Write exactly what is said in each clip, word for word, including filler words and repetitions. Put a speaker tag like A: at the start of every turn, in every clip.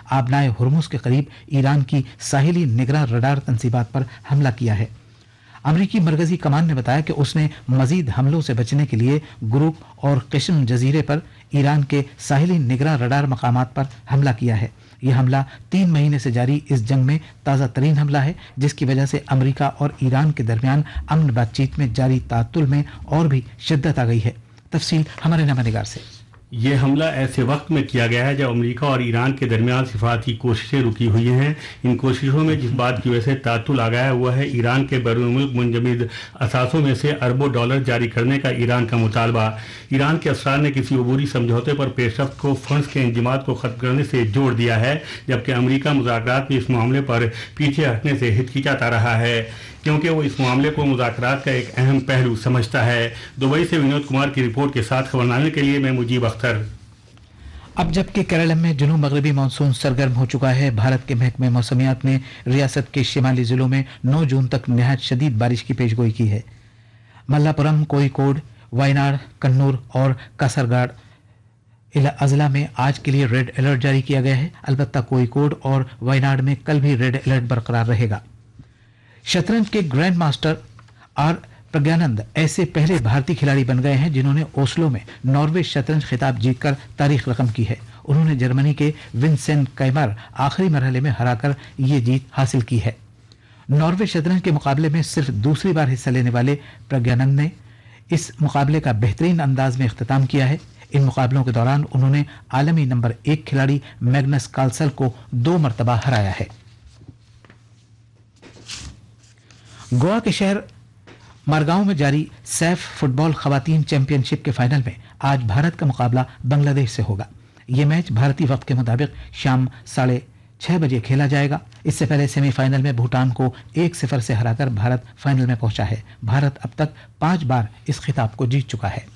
A: आबनाए हुर्मुज के करीब ईरान की साहिली निगरान रडार तंसीबात पर हमला किया है। अमरीकी मरकजी कमान ने बताया कि उसने मजीद हमलों से बचने के लिए ग्रुप और किस्म जजीरे पर ईरान के साहिली निगरान रडार मकामात पर हमला किया है। यह हमला तीन महीने से जारी इस जंग में ताज़ा तरीन हमला है, जिसकी वजह से अमरीका और ईरान के दरमियान अमन बातचीत में जारी तातुल में और भी शिद्दत आ गई है। तफसील हमारे नमानिगार से।
B: ये हमला ऐसे वक्त में किया गया है जब अमेरिका और ईरान के दरमियान सिफारती कोशिशें रुकी हुई हैं। इन कोशिशों में जिस बात की वजह से तातुल आ गया है वह है ईरान के बैरून मुल्क मुंजमद असासों में से अरबों डॉलर जारी करने का ईरान का मुतालबा। ईरान के अफसरान ने किसी अबूरी समझौते पर पेशरफ्त को फंड्स के इंजमात को खत्म करने से जोड़ दिया है, जबकि अमेरिका मुज़ाकरात में इस मामले पर पीछे हटने से हिचकिचाता रहा है, क्योंकि वो इस मामले को मुज़ाकरात का एक अहम पहलू समझता है। दुबई से विनोद कुमार की रिपोर्ट के साथ खबरनामे के लिए मैं मुजीब अख्तर।
A: अब जबकि केरल में जुनूब मगरबी मानसून सरगर्म हो चुका है, भारत के महकमे मौसमियात ने रियासत के शिमाली जिलों में नौ जून तक निहायत शदीद बारिश की पेशगोई की है। मल्लापुरम, कोयिकोड, वायनाड, कन्नूर और कासरगाड अजला में आज के लिए रेड अलर्ट जारी किया गया है। अलबत्ता कोयिकोड और वायनाड में कल भी रेड अलर्ट बरकरार रहेगा। शतरंज के ग्रैंड मास्टर आर प्रज्ञानंद ऐसे पहले भारतीय खिलाड़ी बन गए हैं जिन्होंने ओस्लो में नॉर्वे शतरंज खिताब जीतकर तारीख रकम की है। उन्होंने जर्मनी के विंसेंट कैमर आखिरी मरहले में हराकर ये जीत हासिल की है। नॉर्वे शतरंज के मुकाबले में सिर्फ दूसरी बार हिस्सा लेने वाले प्रज्ञानंद ने इस मुकाबले का बेहतरीन अंदाज में इख्तिताम किया है। इन मुकाबलों के दौरान उन्होंने आलमी नंबर एक खिलाड़ी मैग्नस कार्लसन को दो मरतबा हराया है। गोवा के शहर मारगांव में जारी सैफ फुटबॉल खवातीन चैंपियनशिप के फाइनल में आज भारत का मुकाबला बांग्लादेश से होगा। यह मैच भारतीय वक्त के मुताबिक शाम साढ़े छह बजे खेला जाएगा। इससे पहले सेमीफाइनल में भूटान को एक सिफर से हराकर भारत फाइनल में पहुंचा है। भारत अब तक पांच बार इस खिताब को जीत चुका है।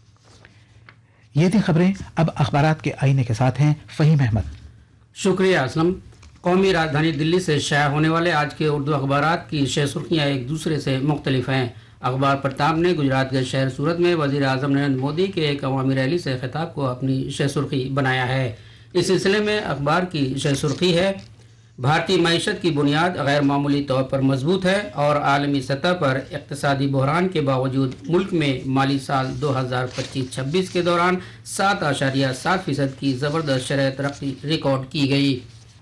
A: ये थी खबरें। अब अखबारात के आईने के साथ हैं फहीम अहमद।
C: शुक्रिया असलम। कौमी राजधानी दिल्ली से शाया होने वाले आज के उर्दू अखबारात की शह सुर्खियाँ एक दूसरे से मुख्तलिफ हैं। अखबार प्रताप ने गुजरात के शहर सूरत में वज़ीर आज़म नरेंद्र मोदी के एक अवामी रैली से खिताब को अपनी शह सुर्खी बनाया है। इस सिलसिले में अखबार की शह सुर्खी है, भारतीय मईशत की बुनियाद गैर मामूली तौर पर मजबूत है और आलमी सतह पर इक़्तिसादी बहरान के बावजूद मुल्क में माली साल दो हज़ार पच्चीस छब्बीस के दौरान सात आशारिया सात फीसद की ज़बरदस्त शरह तरक्की रिकॉर्ड की गई।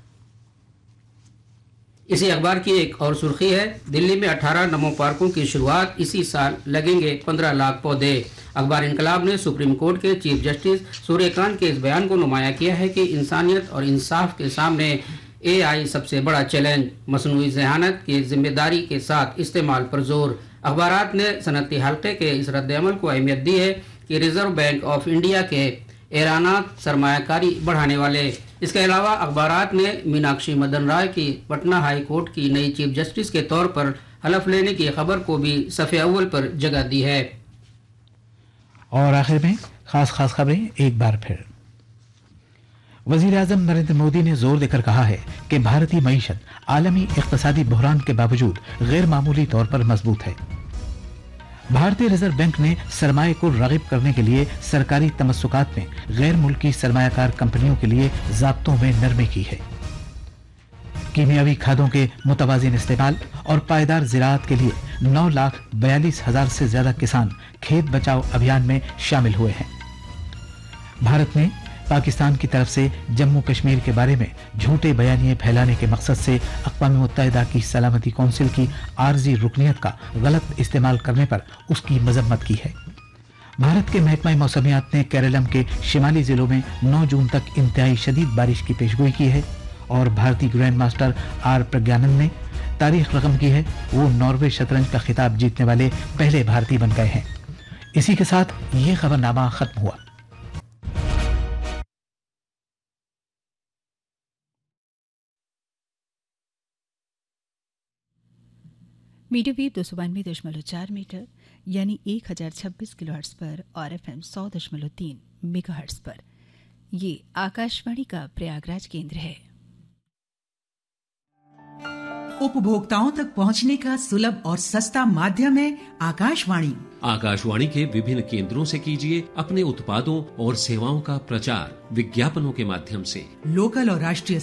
C: इसी अखबार की एक और सुर्खी है, दिल्ली में अठारह नमो पार्कों की शुरुआत, इसी साल लगेंगे पंद्रह लाख पौधे। अखबार इनकलाब ने सुप्रीम कोर्ट के चीफ जस्टिस सूर्यकांत के इस बयान को नुमाया किया है कि इंसानियत और इंसाफ के सामने ए आई सबसे बड़ा चैलेंज, मसनूई ज़हानत की जिम्मेदारी के साथ इस्तेमाल पर जोर। अखबारात ने सनती हल्के के इस रद्द-ए-अमल को अहमियत दी है कि रिजर्व बैंक ऑफ इंडिया के ऐलानात सरमायाकारी बढ़ाने वाले। इसके अलावा अखबारात ने मीनाक्षी मदन राय की पटना हाई कोर्ट की नई चीफ जस्टिस के तौर पर हलफ लेने की खबर को भी सफ़े अव्वल पर जगह दी है।
A: और आखिर में खास खास खबरें एक बार फिर। वज़ीर आज़म नरेंद्र मोदी ने जोर देकर कहा है कि भारतीय मईशत आलमी इक़्तिसादी बहरान के बावजूद गैर मामूली तौर पर मजबूत है। भारतीय रिजर्व बैंक ने सरमाए को राग़िब करने के लिए सरकारी तमस्सुकात में गैर मुल्की सरमायाकार कंपनियों के लिए ज़ाब्तों में नरमी की है। कीमियावी खादों के मुतवाज़िन इस्तेमाल और पायदार ज़राअत के लिए नौ लाख बयालीस हजार से ज्यादा किसान खेत बचाओ अभियान में शामिल हुए हैं। भारत ने पाकिस्तान की तरफ से जम्मू कश्मीर के बारे में झूठे बयानिए फैलाने के मकसद से अक़वाम मुत्तहिदा की सलामती कौंसिल की आर्जी रुकनियत का गलत इस्तेमाल करने पर उसकी मजम्मत की है। भारत के महकमा मौसमियात ने केरलम के शिमाली जिलों में नौ जून तक इंतहाई शदीद बारिश की पेशगोई की है और भारतीय ग्रैंड मास्टर आर प्रज्ञानंद ने तारीख रकम की है। वो नॉर्वे शतरंज का खिताब जीतने वाले पहले भारतीय बन गए हैं। इसी के साथ ये खबरनामा खत्म हुआ।
D: मीडिया वेव दो सौ बानवे दशमलव चार मीटर यानी एक हजार छब्बीस किलो हर्ट्ज पर और एफ एम सौ दशमलव तीन मेगा हर्ट्ज पर ये आकाशवाणी का प्रयागराज केंद्र है।
E: उपभोक्ताओं तक पहुंचने का सुलभ और सस्ता माध्यम है आकाशवाणी।
F: आकाशवाणी के विभिन्न केंद्रों से कीजिए अपने उत्पादों और सेवाओं का प्रचार विज्ञापनों के माध्यम से।
E: लोकल और राष्ट्रीय